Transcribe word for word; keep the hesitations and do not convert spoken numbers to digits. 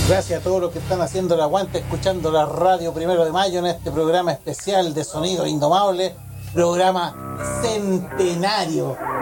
Gracias a todos los que están haciendo el aguante, escuchando la radio Primero de Mayo en este programa especial de Sonido Indomable, programa centenario,